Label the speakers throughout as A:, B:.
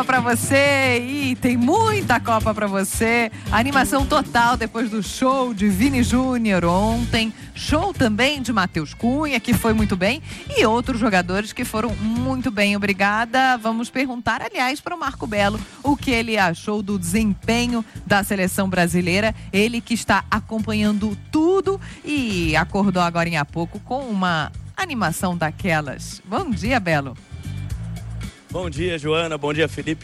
A: Pra você e tem muita Copa pra você. Animação total depois do show de Vini Júnior ontem. Show também de Matheus Cunha, que foi muito bem. E outros jogadores que foram muito bem. Obrigada. Vamos perguntar, aliás, para o Marco Belo o que ele achou do desempenho da seleção brasileira. Ele que está acompanhando tudo e acordou agora há pouco com uma animação daquelas. Bom dia, Belo.
B: Bom dia, Joana. Bom dia, Felipe.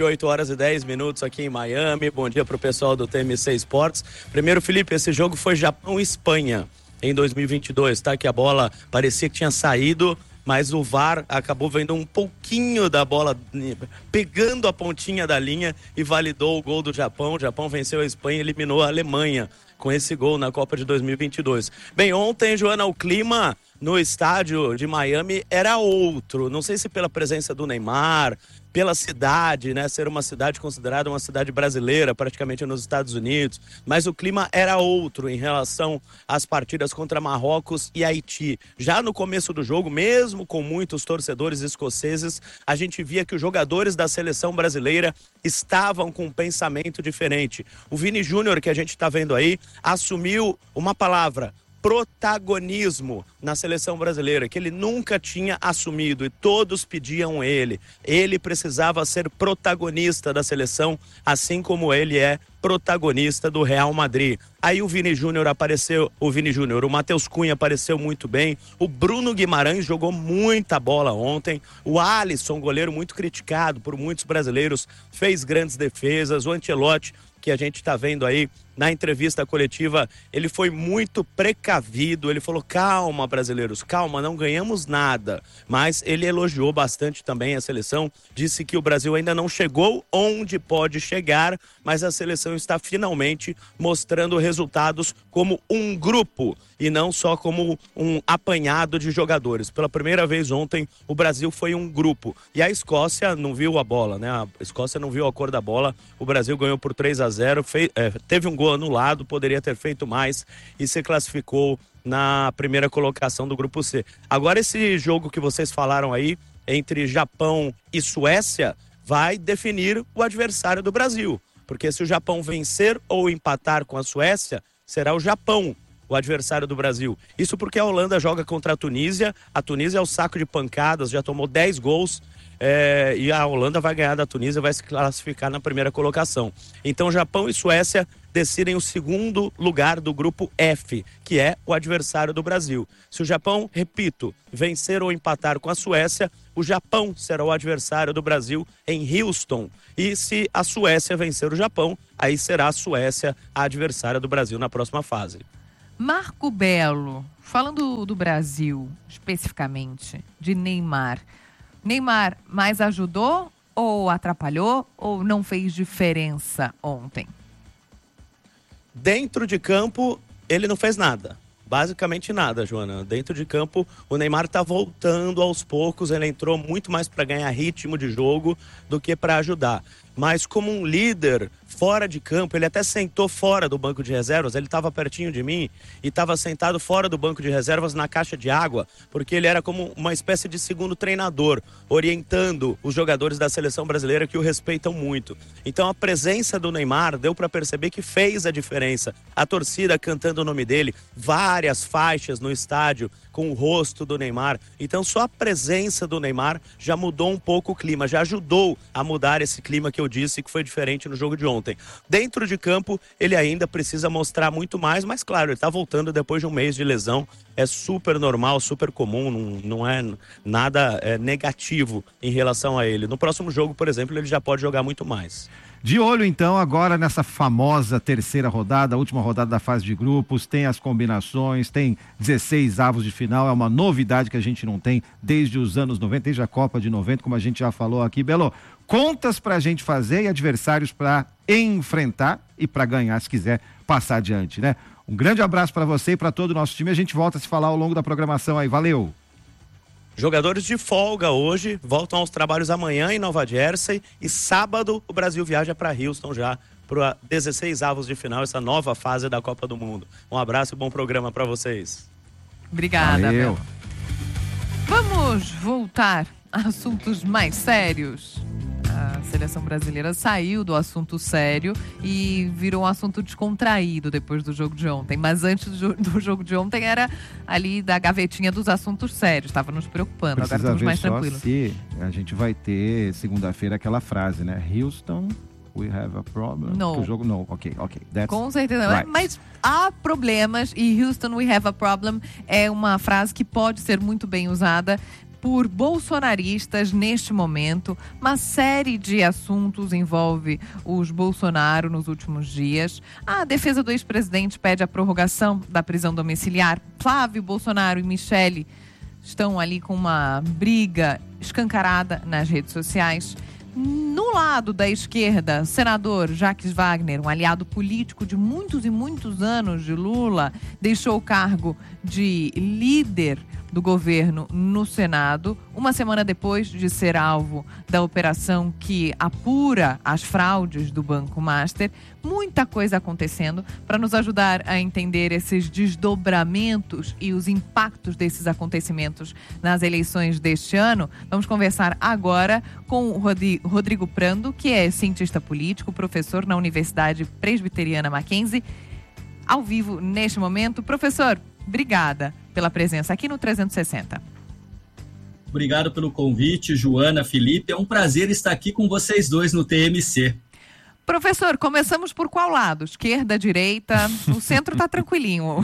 B: 8h10 aqui em Miami. Bom dia para o pessoal do TMC Esportes. Primeiro, Felipe, esse jogo foi Japão e Espanha em 2022, tá? Que a bola parecia que tinha saído, mas o VAR acabou vendo um pouquinho da bola, pegando a pontinha da linha e validou o gol do Japão. O Japão venceu a Espanha e eliminou a Alemanha com esse gol na Copa de 2022. Bem, ontem, Joana, o clima no estádio de Miami era outro. Não sei se pela presença do Neymar, pela cidade, né? Ser uma cidade considerada uma cidade brasileira, praticamente nos Estados Unidos. Mas o clima era outro em relação às partidas contra Marrocos e Haiti. Já no começo do jogo, mesmo com muitos torcedores escoceses, a gente via que os jogadores da seleção brasileira estavam com um pensamento diferente. O Vini Júnior, que a gente está vendo aí, assumiu uma palavra: protagonismo na seleção brasileira, que ele nunca tinha assumido e todos pediam ele. Ele precisava ser protagonista da seleção, assim como ele é protagonista do Real Madrid. Aí o Vini Júnior apareceu, o Matheus Cunha apareceu muito bem, o Bruno Guimarães jogou muita bola ontem, o Alisson, goleiro muito criticado por muitos brasileiros, fez grandes defesas, o Ancelotti, que a gente está vendo aí na entrevista coletiva, ele foi muito precavido, ele falou: calma, brasileiros, calma, não ganhamos nada, mas ele elogiou bastante também a seleção, disse que o Brasil ainda não chegou onde pode chegar, mas a seleção está finalmente mostrando resultados como um grupo e não só como um apanhado de jogadores. Pela primeira vez ontem, o Brasil foi um grupo e a Escócia não viu a bola, né? A Escócia não viu a cor da bola, o Brasil ganhou por 3-0, teve um gol anulado, poderia ter feito mais e se classificou na primeira colocação do grupo C. Agora esse jogo que vocês falaram aí, entre Japão e Suécia, vai definir o adversário do Brasil, porque se o Japão vencer ou empatar com a Suécia, será o Japão o adversário do Brasil. Isso porque a Holanda joga contra a Tunísia é o saco de pancadas, já tomou 10 gols, e a Holanda vai ganhar da Tunísia, vai se classificar na primeira colocação. Então Japão e Suécia decidem o segundo lugar do grupo F, que é o adversário do Brasil. Se o Japão, repito, vencer ou empatar com a Suécia, o Japão será o adversário do Brasil em Houston. E se a Suécia vencer o Japão, aí será a Suécia a adversária do Brasil na próxima fase.
A: Marco Belo, falando do Brasil especificamente, de Neymar. Neymar mais ajudou ou atrapalhou ou não fez diferença ontem?
B: Dentro de campo, ele não fez nada. Basicamente nada, Joana. Dentro de campo, o Neymar está voltando aos poucos. Ele entrou muito mais para ganhar ritmo de jogo do que para ajudar. Mas como um líder fora de campo, ele até sentou fora do banco de reservas, ele estava pertinho de mim e estava sentado fora do banco de reservas na caixa de água, porque ele era como uma espécie de segundo treinador, orientando os jogadores da seleção brasileira que o respeitam muito. Então a presença do Neymar deu para perceber que fez a diferença. A torcida cantando o nome dele, várias faixas no estádio com o rosto do Neymar. Então só a presença do Neymar já mudou um pouco o clima, já ajudou a mudar esse clima que eu disse que foi diferente no jogo de ontem. Dentro de campo, ele ainda precisa mostrar muito mais, mas claro, ele está voltando depois de um mês de lesão. É super normal, super comum, não é nada negativo em relação a ele. No próximo jogo, por exemplo, ele já pode jogar muito mais.
C: De olho, então, agora nessa famosa terceira rodada, a última rodada da fase de grupos, tem as combinações, tem 16 avos de final, é uma novidade que a gente não tem desde os anos 90, desde a Copa de 90, como a gente já falou aqui. Belo, contas pra gente fazer e adversários pra enfrentar e pra ganhar, se quiser passar adiante, né? Um grande abraço pra você e pra todo o nosso time, a gente volta a se falar ao longo da programação aí, valeu!
B: Jogadores de folga hoje, voltam aos trabalhos amanhã em Nova Jersey e sábado o Brasil viaja para Houston já para 16 avos de final, essa nova fase da Copa do Mundo. Um abraço e bom programa para vocês.
A: Obrigada, Bel. Vamos voltar a assuntos mais sérios. A seleção brasileira saiu do assunto sério e virou um assunto descontraído depois do jogo de ontem. Mas antes do jogo de ontem era ali da gavetinha dos assuntos sérios. Estava nos preocupando, agora estamos mais tranquilos.
C: Se a gente vai ter segunda-feira aquela frase, né? Houston, we have a problem.
A: No.
C: O jogo não. Ok.
A: Com certeza.
C: Right.
A: Mas há problemas e Houston, we have a problem é uma frase que pode ser muito bem usada por bolsonaristas neste momento. Uma série de assuntos envolve os Bolsonaro nos últimos dias. A defesa do ex-presidente pede a prorrogação da prisão domiciliar. Flávio Bolsonaro e Michele estão ali com uma briga escancarada nas redes sociais. No lado da esquerda, o senador Jacques Wagner, um aliado político de muitos e muitos anos de Lula, deixou o cargo de líder do governo no Senado, uma semana depois de ser alvo da operação que apura as fraudes do Banco Master. Muita coisa acontecendo. Para nos ajudar a entender esses desdobramentos e os impactos desses acontecimentos nas eleições deste ano, vamos conversar agora com o Rodrigo Prando, que é cientista político, professor na Universidade Presbiteriana Mackenzie, ao vivo neste momento. Professor, obrigada pela presença aqui no 360.
D: Obrigado pelo convite, Joana, Felipe. É um prazer estar aqui com vocês dois no TMC.
A: Professor, começamos por qual lado? Esquerda, direita? O centro está tranquilinho.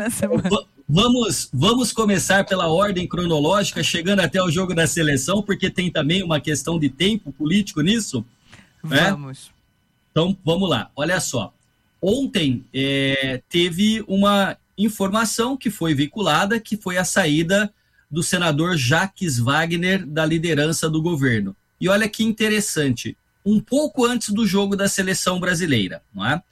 D: Vamos começar pela ordem cronológica, chegando até o jogo da seleção, porque tem também uma questão de tempo político nisso.
A: Vamos.
D: Né? Então, vamos lá. Olha só. Ontem teve uma informação que foi veiculada, que foi a saída do senador Jacques Wagner da liderança do governo. E olha que interessante, um pouco antes do jogo da seleção brasileira, não é?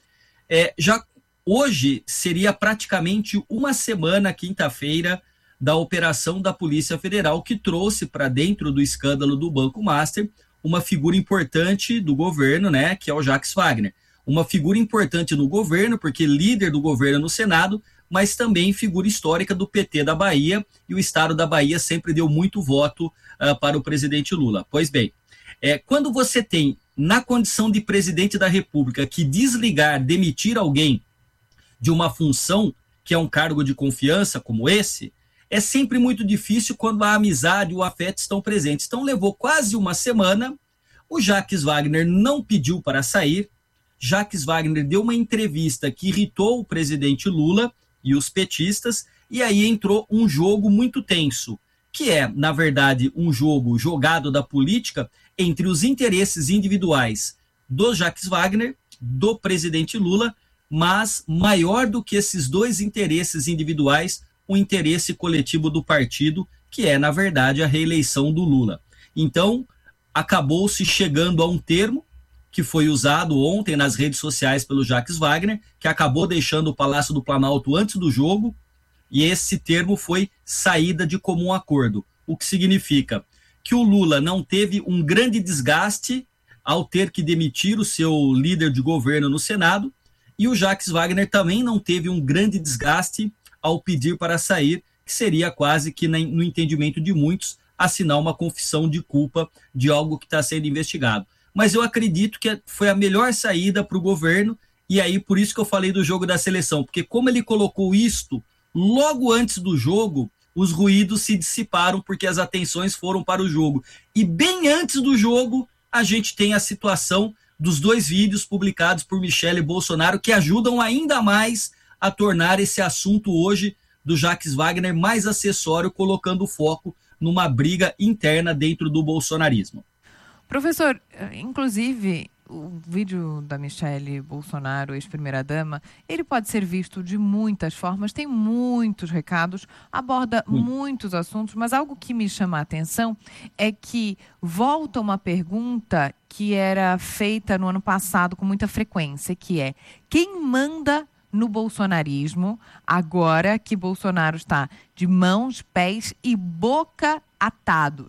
D: Já hoje seria praticamente uma semana, quinta-feira, da operação da Polícia Federal, que trouxe para dentro do escândalo do Banco Master uma figura importante do governo, né, que é o Jacques Wagner. Uma figura importante no governo, porque líder do governo no Senado, mas também figura histórica do PT da Bahia, e o estado da Bahia sempre deu muito voto para o presidente Lula. Pois bem, quando você tem, na condição de presidente da República, que desligar, demitir alguém de uma função, que é um cargo de confiança como esse, é sempre muito difícil quando a amizade e o afeto estão presentes. Então levou quase uma semana, o Jacques Wagner não pediu para sair, Jacques Wagner deu uma entrevista que irritou o presidente Lula e os petistas, e aí entrou um jogo muito tenso, que é, na verdade, um jogo jogado da política entre os interesses individuais do Jacques Wagner, do presidente Lula, mas maior do que esses dois interesses individuais, o interesse coletivo do partido, que é, na verdade, a reeleição do Lula. Então, acabou-se chegando a um termo que foi usado ontem nas redes sociais pelo Jacques Wagner, que acabou deixando o Palácio do Planalto antes do jogo, e esse termo foi saída de comum acordo, o que significa que o Lula não teve um grande desgaste ao ter que demitir o seu líder de governo no Senado, e o Jacques Wagner também não teve um grande desgaste ao pedir para sair, que seria quase que, no entendimento de muitos, assinar uma confissão de culpa de algo que está sendo investigado. Mas eu acredito que foi a melhor saída para o governo, e aí por isso que eu falei do jogo da seleção, porque como ele colocou isto logo antes do jogo, os ruídos se dissiparam porque as atenções foram para o jogo. E bem antes do jogo, a gente tem a situação dos dois vídeos publicados por Michele Bolsonaro, que ajudam ainda mais a tornar esse assunto hoje do Jacques Wagner mais acessório, colocando o foco numa briga interna dentro do bolsonarismo.
A: Professor, inclusive, o vídeo da Michele Bolsonaro, ex-primeira-dama, ele pode ser visto de muitas formas, tem muitos recados, aborda muitos assuntos, mas algo que me chama a atenção é que volta uma pergunta que era feita no ano passado com muita frequência, que é: quem manda no bolsonarismo agora que Bolsonaro está de mãos, pés e boca atados?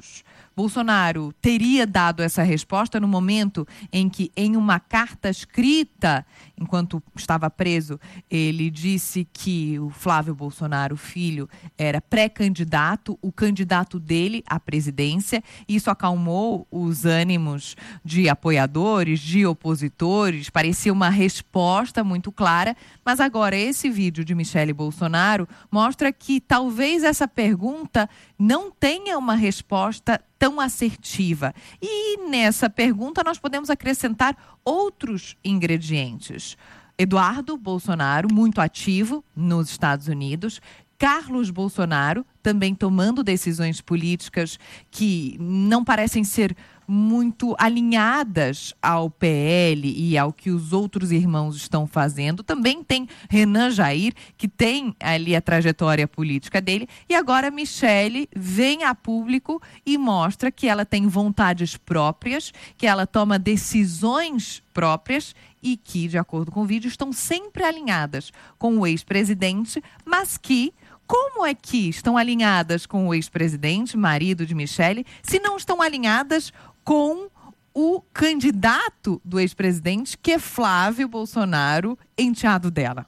A: Bolsonaro teria dado essa resposta no momento em que, em uma carta escrita, enquanto estava preso, ele disse que o Flávio Bolsonaro, filho, era pré-candidato, o candidato dele à presidência. Isso acalmou os ânimos de apoiadores, de opositores, parecia uma resposta muito clara, mas agora esse vídeo de Michele Bolsonaro mostra que talvez essa pergunta não tenha uma resposta tão assertiva. E nessa pergunta nós podemos acrescentar outros ingredientes. Eduardo Bolsonaro, muito ativo nos Estados Unidos. Carlos Bolsonaro, também tomando decisões políticas que não parecem ser muito alinhadas ao PL e ao que os outros irmãos estão fazendo. Também tem Renan Jair, que tem ali a trajetória política dele. E agora Michele vem a público e mostra que ela tem vontades próprias, que ela toma decisões próprias e que, de acordo com o vídeo, estão sempre alinhadas com o ex-presidente, mas que... Como é que estão alinhadas com o ex-presidente, marido de Michele, se não estão alinhadas com o candidato do ex-presidente, que é Flávio Bolsonaro, enteado dela?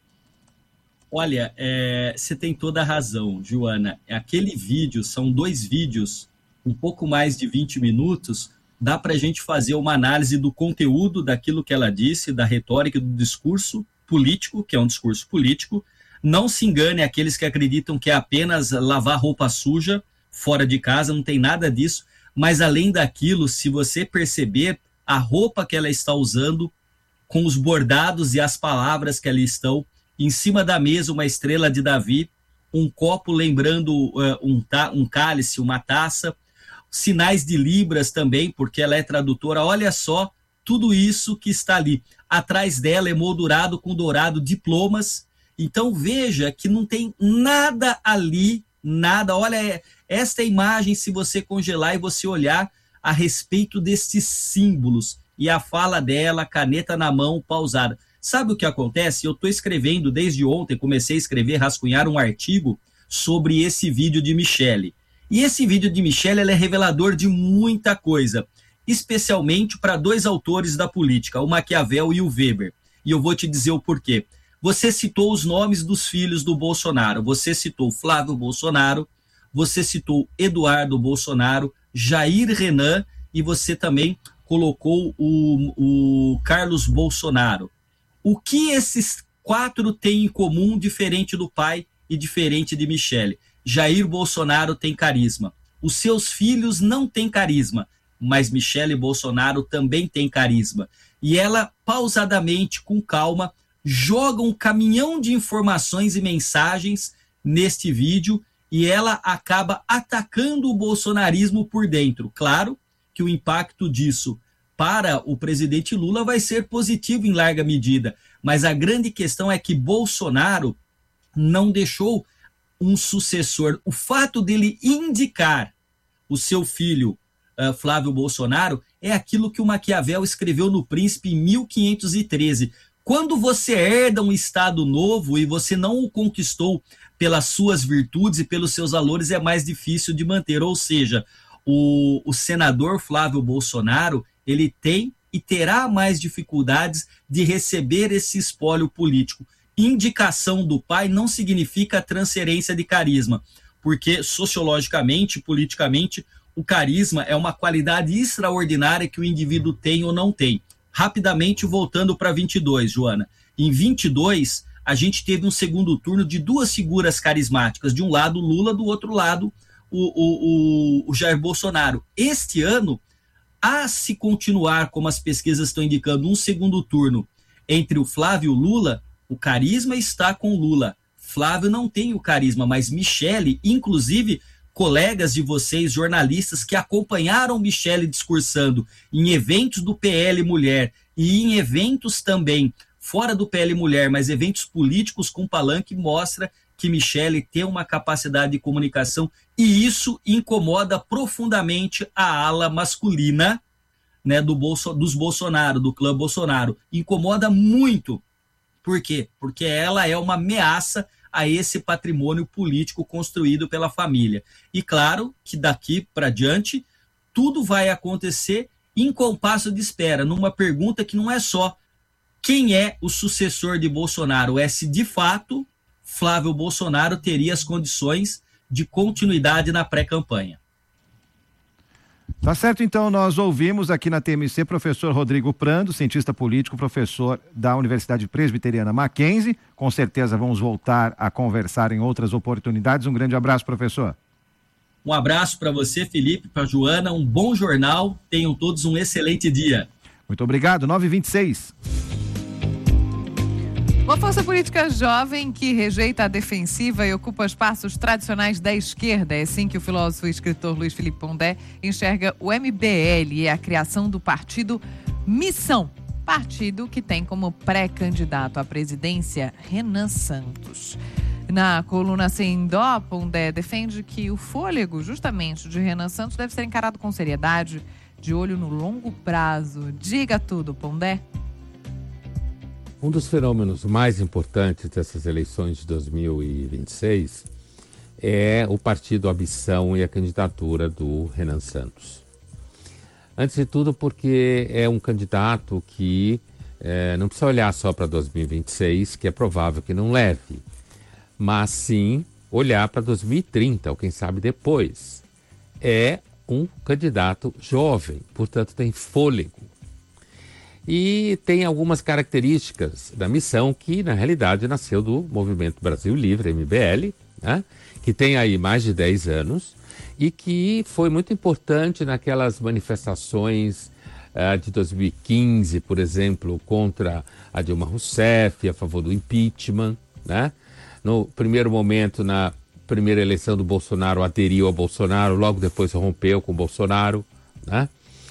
D: Olha, você tem toda a razão, Joana. Aquele vídeo, são 2 vídeos, um pouco mais de 20 minutos, dá para a gente fazer uma análise do conteúdo daquilo que ela disse, da retórica, do discurso político, que é um discurso político. Não se engane aqueles que acreditam que é apenas lavar roupa suja fora de casa, não tem nada disso. Mas além daquilo, se você perceber a roupa que ela está usando, com os bordados e as palavras que ali estão, em cima da mesa uma estrela de Davi, um copo lembrando um cálice, uma taça, sinais de libras também, porque ela é tradutora. Olha só tudo isso que está ali. Atrás dela, emoldurado com dourado, diplomas. Então veja que não tem nada ali, nada. Olha, esta imagem, se você congelar e você olhar a respeito destes símbolos, e a fala dela, caneta na mão, pausada. Sabe o que acontece? Eu estou escrevendo desde ontem, comecei a escrever, rascunhar um artigo sobre esse vídeo de Michele. E esse vídeo de Michele é revelador de muita coisa, especialmente para 2 autores da política, o Maquiavel e o Weber. E eu vou te dizer o porquê. Você citou os nomes dos filhos do Bolsonaro. Você citou Flávio Bolsonaro, você citou Eduardo Bolsonaro, Jair Renan, e você também colocou o Carlos Bolsonaro. O que esses 4 têm em comum, diferente do pai e diferente de Michele? Jair Bolsonaro tem carisma. Os seus filhos não têm carisma, mas Michele Bolsonaro também tem carisma. E ela, pausadamente, com calma, joga um caminhão de informações e mensagens neste vídeo e ela acaba atacando o bolsonarismo por dentro. Claro que o impacto disso para o presidente Lula vai ser positivo em larga medida, mas a grande questão é que Bolsonaro não deixou um sucessor. O fato dele indicar o seu filho, Flávio Bolsonaro, é aquilo que o Maquiavel escreveu no Príncipe em 1513. Quando você herda um Estado novo e você não o conquistou pelas suas virtudes e pelos seus valores, é mais difícil de manter. Ou seja, o senador Flávio Bolsonaro, ele tem e terá mais dificuldades de receber esse espólio político. Indicação do pai não significa transferência de carisma, porque sociologicamente, politicamente, o carisma é uma qualidade extraordinária que o indivíduo tem ou não tem. Rapidamente, voltando para 22, Joana. Em 22, a gente teve um segundo turno de 2 figuras carismáticas. De um lado, Lula, do outro lado, o Jair Bolsonaro. Este ano, a se continuar, como as pesquisas estão indicando, um segundo turno entre o Flávio e o Lula, o carisma está com o Lula. Flávio não tem o carisma, mas Michele, inclusive... colegas de vocês, jornalistas, que acompanharam Michele discursando em eventos do PL Mulher e em eventos também fora do PL Mulher, mas eventos políticos com palanque, mostra que Michele tem uma capacidade de comunicação e isso incomoda profundamente a ala masculina, né, dos Bolsonaro, do clã Bolsonaro. Incomoda muito. Por quê? Porque ela é uma ameaça a esse patrimônio político construído pela família. E claro que daqui para diante tudo vai acontecer em compasso de espera, numa pergunta que não é só quem é o sucessor de Bolsonaro, é se de fato Flávio Bolsonaro teria as condições de continuidade na pré-campanha.
C: Tá certo, então nós ouvimos aqui na TMC professor Rodrigo Prando, cientista político, professor da Universidade Presbiteriana Mackenzie. Com certeza vamos voltar a conversar em outras oportunidades. Um grande abraço, professor.
D: Um abraço para você, Felipe, para a Joana, um bom jornal, tenham todos um excelente dia.
C: Muito obrigado, 9h26.
A: Uma força política jovem que rejeita a defensiva e ocupa espaços tradicionais da esquerda. É assim que o filósofo e escritor Luiz Felipe Pondé enxerga o MBL e a criação do partido Missão. Partido que tem como pré-candidato à presidência Renan Santos. Na coluna Sem Dó, Pondé defende que o fôlego, justamente, de Renan Santos deve ser encarado com seriedade, de olho no longo prazo. Diga tudo, Pondé.
E: Um dos fenômenos mais importantes dessas eleições de 2026 é o partido Ambição e a candidatura do Renan Santos. Antes de tudo porque é um candidato que não precisa olhar só para 2026, que é provável que não leve, mas sim olhar para 2030, ou quem sabe depois. É um candidato jovem, portanto tem fôlego. E tem algumas características da Missão que, na realidade, nasceu do Movimento Brasil Livre, MBL, né? Que tem aí mais de 10 anos e que foi muito importante naquelas manifestações de 2015, por exemplo, contra a Dilma Rousseff, a favor do impeachment, né? No primeiro momento, na primeira eleição do Bolsonaro, aderiu ao Bolsonaro, logo depois rompeu com o Bolsonaro, né?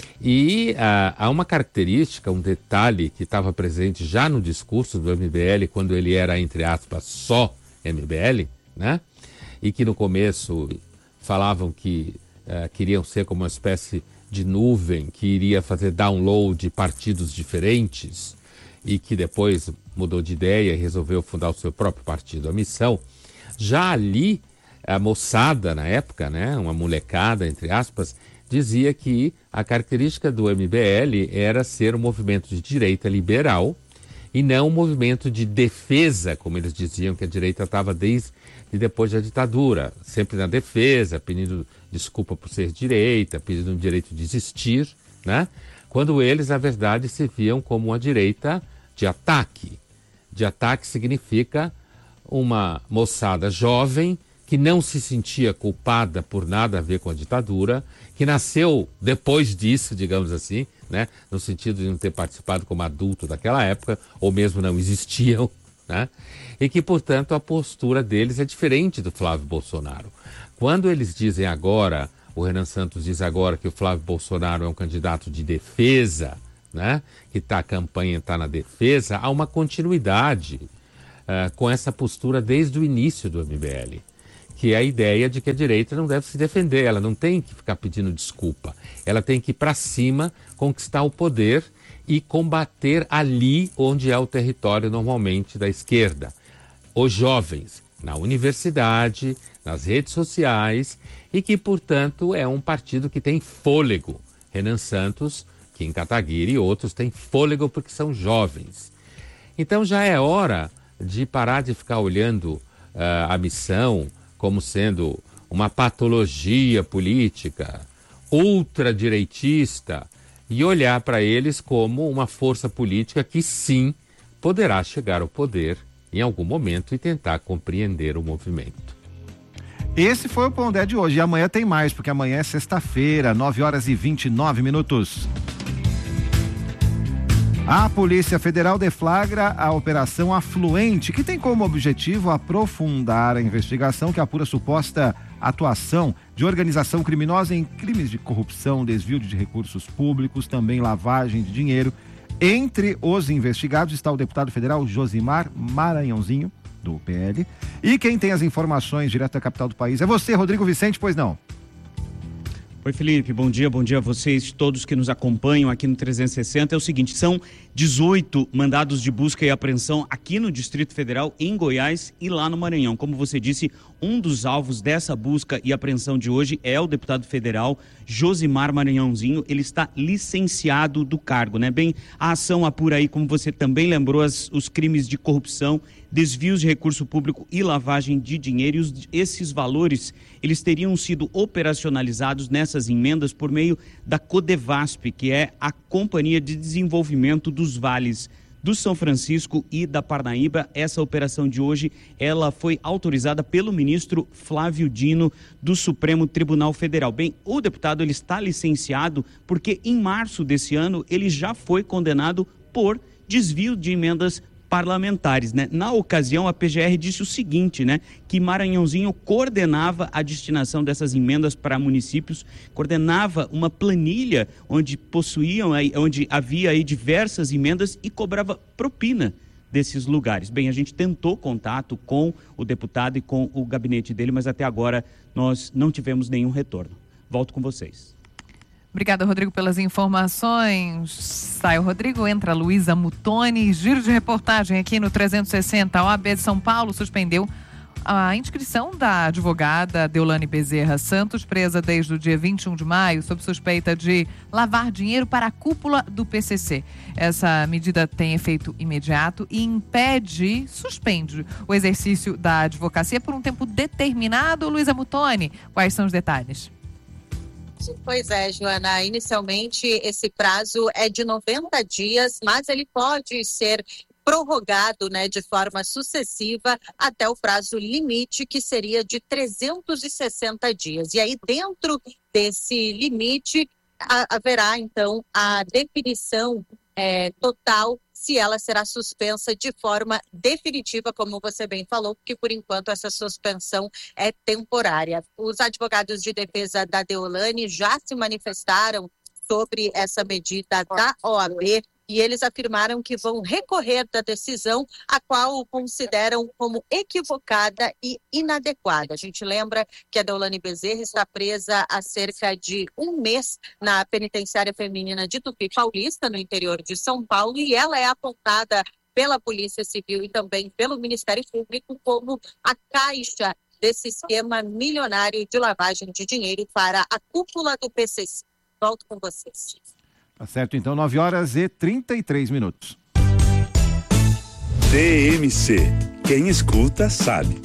E: E há uma característica, um detalhe que estava presente já no discurso do MBL, quando ele era, entre aspas, só MBL, né? E que no começo falavam que queriam ser como uma espécie de nuvem que iria fazer download de partidos diferentes e que depois mudou de ideia e resolveu fundar o seu próprio partido, a Missão. Já ali, a moçada na época, né, uma molecada, entre aspas, dizia que a característica do MBL era ser um movimento de direita liberal e não um movimento de defesa, como eles diziam que a direita estava desde depois da ditadura, sempre na defesa, pedindo desculpa por ser direita, pedindo o direito de existir, né? Quando eles, na verdade, se viam como uma direita de ataque. De ataque significa uma moçada jovem que não se sentia culpada por nada a ver com a ditadura, que nasceu depois disso, digamos assim, né? No sentido de não ter participado como adulto daquela época, ou mesmo não existiam, né? E que, portanto, a postura deles é diferente do Flávio Bolsonaro. Quando eles dizem agora, o Renan Santos diz agora que o Flávio Bolsonaro é um candidato de defesa, né? Que a campanha está na defesa, há uma continuidade com essa postura desde o início do MBL. Que é a ideia de que a direita não deve se defender, ela não tem que ficar pedindo desculpa, ela tem que ir para cima, conquistar o poder e combater ali onde é o território normalmente da esquerda. Os jovens, na universidade, nas redes sociais e que, portanto, é um partido que tem fôlego. Renan Santos, Kim Kataguiri e outros têm fôlego porque são jovens. Então já é hora de parar de ficar olhando a Missão como sendo uma patologia política, ultradireitista, e olhar para eles como uma força política que sim poderá chegar ao poder em algum momento e tentar compreender o movimento.
C: Esse foi o Pondé de hoje. E amanhã tem mais, porque amanhã é sexta-feira, 9h29. A Polícia Federal deflagra a Operação Afluente, que tem como objetivo aprofundar a investigação que apura suposta atuação de organização criminosa em crimes de corrupção, desvio de recursos públicos, também lavagem de dinheiro. Entre os investigados está o deputado federal Josimar Maranhãozinho, do PL. E quem tem as informações direto da capital do país é você, Rodrigo Vicente, pois não?
F: Oi, Felipe, bom dia a vocês, todos que nos acompanham aqui no 360. É o seguinte, são 18 mandados de busca e apreensão aqui no Distrito Federal, em Goiás e lá no Maranhão. Como você disse, um dos alvos dessa busca e apreensão de hoje é o deputado federal Josimar Maranhãozinho, ele está licenciado do cargo, né? Bem, a ação apura aí, como você também lembrou, os crimes de corrupção, desvios de recurso público e lavagem de dinheiro. E esses valores, eles teriam sido operacionalizados nessas emendas por meio da Codevasp, que é a Companhia de Desenvolvimento dos Vales do São Francisco e da Parnaíba. Essa operação de hoje, ela foi autorizada pelo ministro Flávio Dino do Supremo Tribunal Federal. Bem, o deputado, ele está licenciado porque em março desse ano ele já foi condenado por desvio de emendas parlamentares, né? Na ocasião, a PGR disse o seguinte, né? Que Maranhãozinho coordenava a destinação dessas emendas para municípios, coordenava uma planilha onde onde havia aí diversas emendas e cobrava propina desses lugares. Bem, a gente tentou contato com o deputado e com o gabinete dele, mas até agora nós não tivemos nenhum retorno. Volto com vocês.
A: Obrigada, Rodrigo, pelas informações. Sai o Rodrigo, entra a Luísa Mutoni. Giro de reportagem aqui no 360. A OAB de São Paulo suspendeu a inscrição da advogada Deolane Bezerra Santos, presa desde o dia 21 de maio, sob suspeita de lavar dinheiro para a cúpula do PCC. Essa medida tem efeito imediato e suspende o exercício da advocacia por um tempo determinado. Luísa Mutoni, quais são os detalhes?
G: Pois é, Joana, inicialmente esse prazo é de 90 dias, mas ele pode ser prorrogado, né, de forma sucessiva até o prazo limite, que seria de 360 dias. E aí, dentro desse limite, haverá, então, a definição total se ela será suspensa de forma definitiva, como você bem falou, porque por enquanto essa suspensão é temporária. Os advogados de defesa da Deolane já se manifestaram sobre essa medida da OAB e eles afirmaram que vão recorrer da decisão, a qual consideram como equivocada e inadequada. A gente lembra que a Deolane Bezerra está presa há cerca de um mês na penitenciária feminina de Tupi Paulista, no interior de São Paulo, e ela é apontada pela Polícia Civil e também pelo Ministério Público como a caixa desse esquema milionário de lavagem de dinheiro para a cúpula do PCC. Volto com vocês.
C: Tá certo, então, 9h33.
H: TMC. Quem escuta sabe.